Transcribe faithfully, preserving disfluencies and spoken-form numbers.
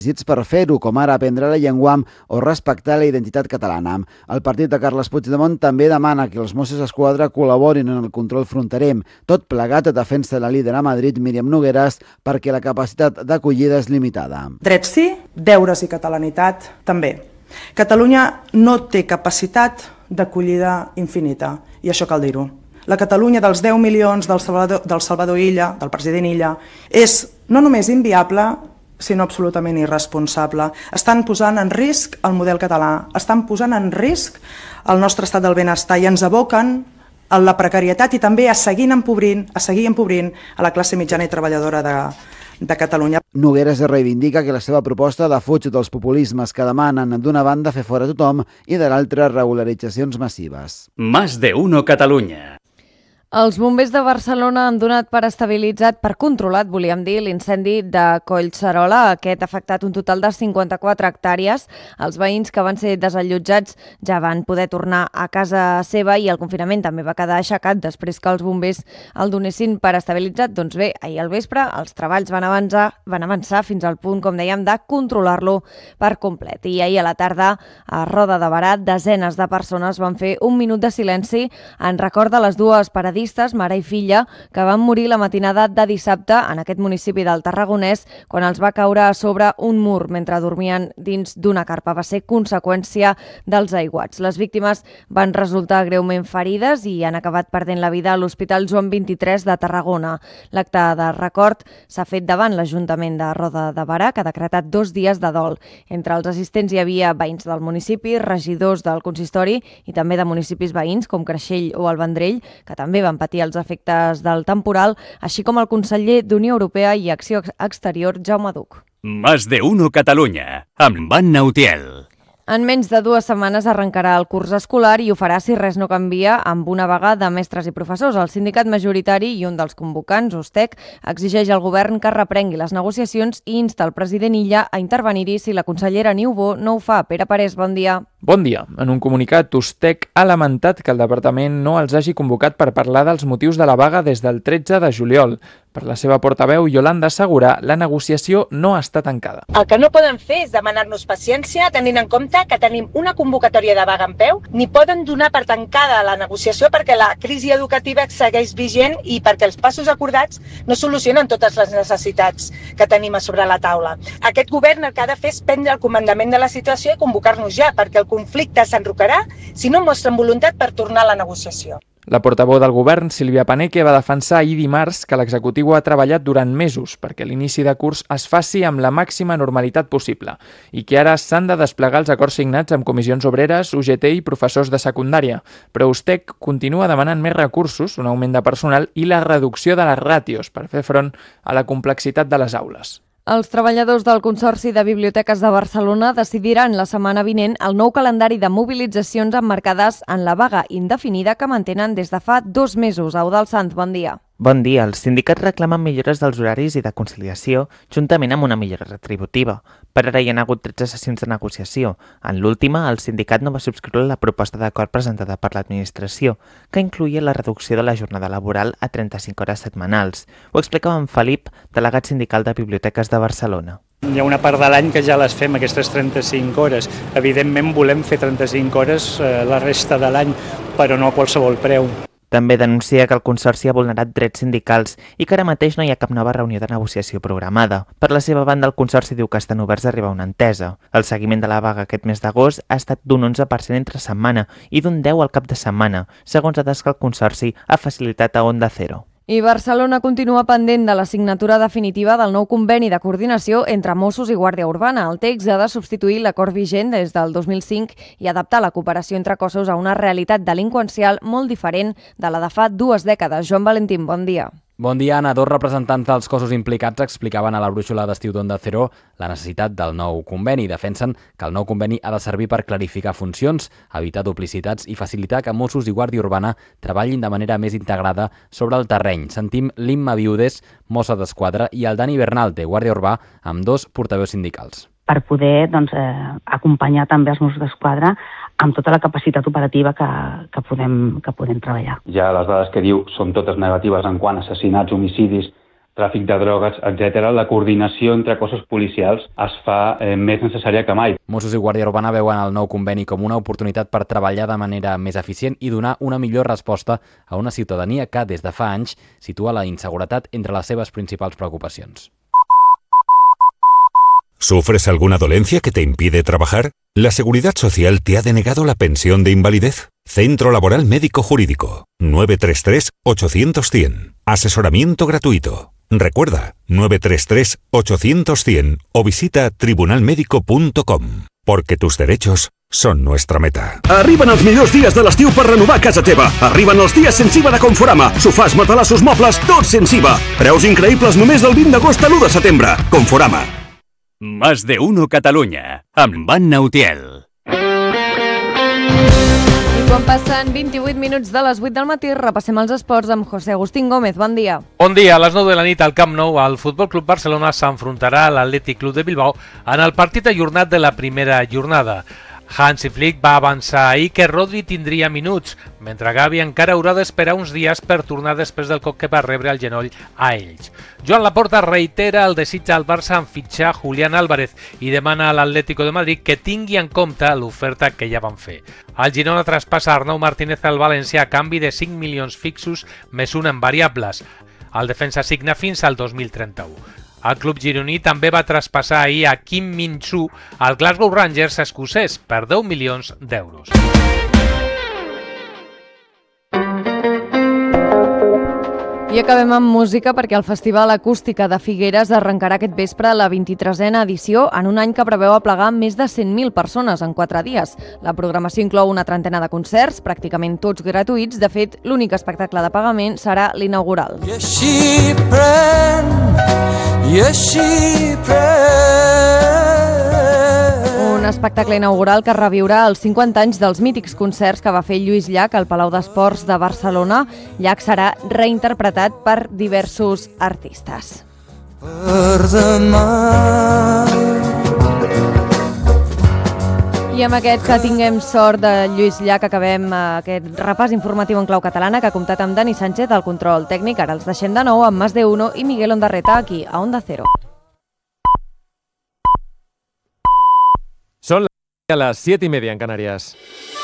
requisits per fer-ho, com ara aprendre la llengua o respectar la identitat catalana. El partit de Carles Puigdemont també demana que els Mossos d'Esquadra col·laborin en el control fronterer. Tot plegat defensa la líder a Madrid, Míriam Nogueras, perquè la capacitat d'acollida és limitada. Drets sí, deures i catalanitat també. Catalunya no té capacitat d'acollida infinita, i això cal dir-ho. La Catalunya dels deu milions del Salvador, del Salvador Illa, del president Illa, és no només inviable, sinó absolutament irresponsable. Estan posant en risc el model català, estan posant en risc el nostre estat del benestar i ens aboquen a la precarietat i també a seguir empobrint, a seguir empobrint a la classe mitjana i treballadora de, de Catalunya. Nogueras reivindica que la seva proposta defuig dels populismes que demanen d'una banda fer fora tothom i de l'altra regularitzacions massives. Más de uno Catalunya. Els bombers de Barcelona han donat per estabilitzat, per controlat, volíem dir, l'incendi de Collserola. Aquest ha afectat un total de cinquanta-quatre hectàrees. Els veïns que van ser desallotjats ja van poder tornar a casa seva i el confinament també va quedar aixecat després que els bombers el donessin per estabilitzat. Doncs bé, ahir al vespre els treballs van avançar, van avançar fins al punt, com dèiem, de controlar-lo per complet. I ahir a la tarda, a Roda de Berà, desenes de persones van fer un minut de silenci en record de les dues paradistes, mare i filla, que van morir la matinada de dissabte en aquest municipi del Tarragonès quan els va caure a sobre un mur mentre dormien dins d'una carpa. Va ser conseqüència dels aiguats. Les víctimes van resultar greument ferides i han acabat perdent la vida a l'Hospital Joan vint-i-tres de Tarragona. L'acte de record s'ha fet davant l'Ajuntament de Roda de Berà, que ha decretat dos dies de dol. Entre els assistents hi havia veïns del municipi, regidors del consistori i també de municipis veïns com Creixell o el Vendrell, que també van patir els efectes del temporal, així com el conseller d'Unió Europea i Acció Exterior, Jaume Duch. Más de uno Catalunya, amb Anna Utiel. En menys de dues setmanes arrencarà el curs escolar i ho farà si res no canvia amb una vaga de mestres i professors. El sindicat majoritari i un dels convocants, Ustec, exigeix al govern que reprengui les negociacions i insta el president Illa a intervenir-hi si la consellera Niubó no ho fa. Pere Parés, bon dia. Bon dia. En un comunicat, Ustec ha lamentat que el departament no els hagi convocat per parlar dels motius de la vaga des del tretze de juliol. Per la seva portaveu, Yolanda Segura, la negociació no està tancada. El que no poden fer és demanar-nos paciència tenint en compte que tenim una convocatòria de vaga en peu, ni poden donar per tancada la negociació perquè la crisi educativa segueix vigent i perquè els passos acordats no solucionen totes les necessitats que tenim a sobre la taula. Aquest govern el que ha de fer és prendre el comandament de la situació i convocar-nos ja, perquè el conflicte s'enrocarà si no mostren voluntat per tornar a la negociació. La portaveu del govern, Sílvia Paneque, va defensar ahir dimarts que l'executiu ha treballat durant mesos perquè l'inici de curs es faci amb la màxima normalitat possible i que ara s'han de desplegar els acords signats amb comissions obreres, U G T i professors de secundària. Però Ustec continua demanant més recursos, un augment de personal i la reducció de les ràtios per fer front a la complexitat de les aules. Els treballadors del Consorci de Biblioteques de Barcelona decidiran la setmana vinent el nou calendari de mobilitzacions emmarcades en la vaga indefinida que mantenen des de fa dos mesos. Eudald Sanz, bon dia. Bon dia. Els sindicats reclamen millores dels horaris i de conciliació, juntament amb una millora retributiva. Per ara hi ha hagut tretze sessions de negociació. En l'última, el sindicat no va subscriure la proposta d'acord presentada per l'administració, que incloïa la reducció de la jornada laboral a trenta-cinc hores setmanals. Ho explicava en Felip, delegat sindical de Biblioteques de Barcelona. Hi ha una part de l'any que ja les fem, aquestes trenta-cinc hores. Evidentment volem fer trenta-cinc hores eh, la resta de l'any, però no a qualsevol preu. També denuncia que el Consorci ha vulnerat drets sindicals i que ara mateix no hi ha cap nova reunió de negociació programada. Per la seva banda, el Consorci diu que estan oberts a arribar a una entesa. El seguiment de la vaga aquest mes d'agost ha estat d'un onze per cent entre setmana i d'un deu al cap de setmana, segons dades que el Consorci ha facilitat a Onda Cero. I Barcelona continua pendent de la signatura definitiva del nou conveni de coordinació entre Mossos i Guàrdia Urbana. El text ha de substituir l'acord vigent des del dos mil cinc i adaptar la cooperació entre cossos a una realitat delinqüencial molt diferent de la de fa dues dècades. Joan Valentín, bon dia. Bon dia, Anna. Dos representants dels cossos implicats explicaven a la brúixola d'estiu d'Onda Cero la necessitat del nou conveni. Defensen que el nou conveni ha de servir per clarificar funcions, evitar duplicitats i facilitar que Mossos i Guàrdia Urbana treballin de manera més integrada sobre el terreny. Sentim l'Imma Viudes, mossa d'Esquadra, i el Dani Bernal, de Guàrdia Urbà, amb dos portaveus sindicals. Per poder doncs, eh, acompanyar també els Mossos d'Esquadra amb tota la capacitat operativa que, que, podem, que podem treballar. Ja les dades que diu són totes negatives en quant a assassinats, homicidis, tràfic de drogues, etcètera, la coordinació entre cossos policials es fa eh, més necessària que mai. Mossos i Guàrdia Urbana veuen el nou conveni com una oportunitat per treballar de manera més eficient i donar una millor resposta a una ciutadania que, des de fa anys, situa la inseguretat entre les seves principals preocupacions. ¿Sufres alguna dolencia que te impide trabajar? ¿La Seguridad Social te ha denegado la pensión de invalidez? Centro Laboral Médico Jurídico. nueve tres tres, ocho cero cero, cien. Asesoramiento gratuito. Recuerda, nueve tres tres, ocho cero cero, cien o visita tribunal médico punto com. Porque tus derechos són nostra meta. Arriben els millors dies de l'estiu per renovar casa teva. Arriben els dies sense I V A de Conforama. Sofàs, matalassos, mobles, tots sense I V A. Preus increïbles només del vint d'agost a l'u de setembre. Conforama. Más de uno Catalunya, amb Anna Utiel. I quan passen vint-i-vuit minuts de les vuit del matí, repassem els esports amb José Agustín Gómez. Bon dia. Bon dia. A les nou de la nit al Camp Nou, el Futbol Club Barcelona s'enfrontarà a l'Atlètic Club de Bilbao en el partit ajornat de la primera jornada. Hansi Flick va avançar ahir que Rodri tindria minuts, mentre Gavi encara haurà d'esperar uns dies per tornar després del cop que va rebre al genoll a ells. Joan Laporta reitera el desig al Barça en fitxar Julián Álvarez i demana a l'Atlético de Madrid que tingui en compte l'oferta que ja van fer. El Girona traspassa Arnau Martínez al València a canvi de cinc milions fixos més un en variables. El defensa signa fins al dos mil trenta-u. El club gironí també va traspassar ahir a Kim Min-soo al Glasgow Rangers escocès per deu milions d'euros. I acabem amb música perquè el Festival Acústica de Figueres arrencarà aquest vespre la vint-i-tresena edició en un any que preveu aplegar més de cent mil persones en quatre dies. La programació inclou una trentena de concerts, pràcticament tots gratuïts. De fet, l'únic espectacle de pagament serà l'inaugural. I així pren, i així pren. Un espectacle inaugural que reviurà els cinquanta anys dels mítics concerts que va fer Lluís Llach al Palau d'Esports de Barcelona. Llach serà reinterpretat per diversos artistes. Per demà. I amb aquest que tinguem sort de Lluís Llach acabem aquest repàs informatiu en clau catalana que ha comptat amb Dani Sánchez al control tècnic. Ara els deixem de nou amb Más de Uno i Miguel Ondarreta aquí a Onda Cero. Son las siete y media en Canarias.